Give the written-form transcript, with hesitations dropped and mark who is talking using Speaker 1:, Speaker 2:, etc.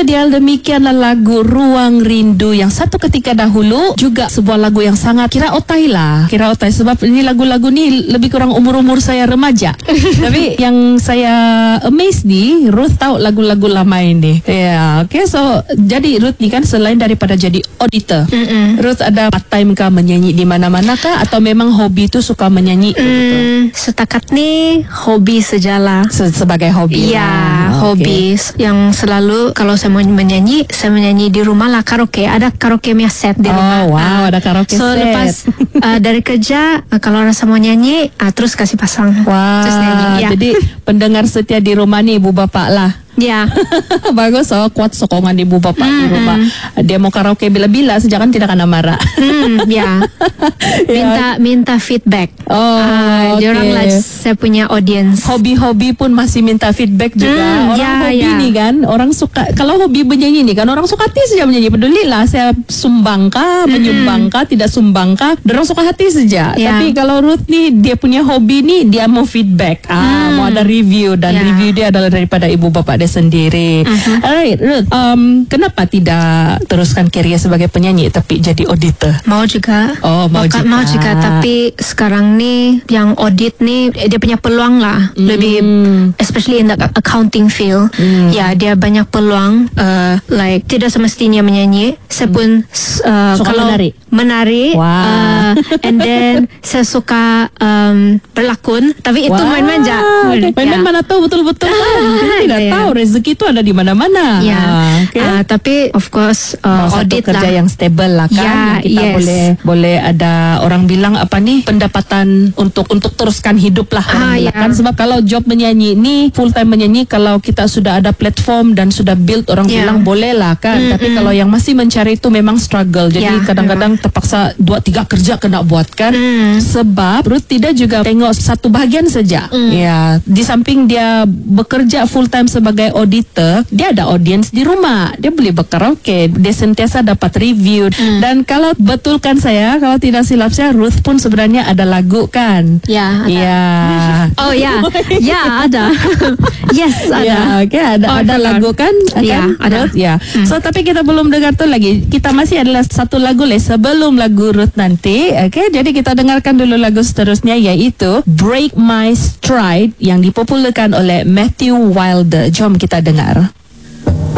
Speaker 1: Ideal, demikianlah lagu Ruang Rindu yang satu ketika dahulu juga sebuah lagu yang sangat kira otai lah. Kira otai sebab ini lagu-lagu ni lebih kurang umur-umur saya remaja. Tapi yang saya amazed ni, Ruth tahu lagu-lagu lama ini. Ya, okay. So jadi Ruth ni kan selain daripada jadi auditor, Ruth ada part time kah menyanyi di mana-mana kah atau memang hobi tu suka menyanyi?
Speaker 2: Setakat ni hobi sejalah.
Speaker 1: Sebagai hobi.
Speaker 2: Ya, hobi yang selalu kalau saya mau menyanyi, saya menyanyi di rumah lah, karaoke. Ada karaoke punya set di rumah.
Speaker 1: Oh wow, ada karaoke
Speaker 2: so,
Speaker 1: set.
Speaker 2: Lepas dari kerja, kalau rasa mau nyanyi, terus kasih pasang.
Speaker 1: Wah,
Speaker 2: terus nyanyi. Ya.
Speaker 1: Jadi pendengar setia di rumah ni ibu bapak lah.
Speaker 2: Ya.
Speaker 1: Bagus, kuat sokongan ibu bapak di rumah. Dia mau karaoke bila-bila saja kan tidak akan marah.
Speaker 2: Ya. Minta feedback. Diorang lah saya punya audience.
Speaker 1: Hobi-hobi pun masih minta feedback juga. Orang hobi ni kan, orang suka, kalau hobi menyanyi ni kan, orang suka hati saja menyanyi. Pedulilah saya sumbang kah, menyumbang kah, tidak sumbang kah, orang suka hati saja. Tapi kalau Ruth ni, dia punya hobi ni, dia mau feedback. Mau ada review, dan review dia adalah daripada ibu bapak dia sendiri. Alright, Ruth, kenapa tidak teruskan kerja sebagai penyanyi tapi jadi auditor?
Speaker 2: Mau juga.
Speaker 1: Mau juga.
Speaker 2: Tapi sekarang ni yang audit ni dia punya peluang lah. Lebih especially in the accounting field. Ya, dia banyak peluang. Like tidak semestinya menyanyi. Saya pun kalau menari.
Speaker 1: Wow.
Speaker 2: And then saya suka berlakon. Tapi itu main-main je.
Speaker 1: Main-main mana tahu betul-betul kan. Tidak tahu rezeki itu ada di mana-mana.
Speaker 2: Tapi of course audit
Speaker 1: kerja
Speaker 2: lah.
Speaker 1: yang stable lah kan. Yang kita boleh ada orang bilang apa nih, pendapatan untuk teruskan hidup lah. Kan sebab kalau job menyanyi ni full time menyanyi, kalau kita sudah ada platform dan sudah build, orang bilang boleh lah kan. Tapi kalau yang masih mencari itu memang struggle. Jadi kadang-kadang terpaksa 2-3 kerja kena buat kan. Sebab Ruth tidak juga tengok satu bahagian saja. Ya, di samping dia bekerja full time sebagai auditor, dia ada audience di rumah. Dia boleh berkaraoke, dia sentiasa dapat review. Dan kalau betulkan saya, kalau tidak silap saya, Ruth pun sebenarnya ada lagu kan?
Speaker 2: Ya, ada.
Speaker 1: Ya.
Speaker 2: Oh ya, ya ada. Yes, ada.
Speaker 1: Ya, ada lagu kan?
Speaker 2: Ya, ada.
Speaker 1: Ruth, ya. So tapi kita belum dengar tu lagi. Kita masih adalah satu lagu sebelum lagu Ruth nanti. Jadi kita dengarkan dulu lagu seterusnya, iaitu Break My Stride yang dipopularkan oleh Matthew Wilder. Jom kita dengar.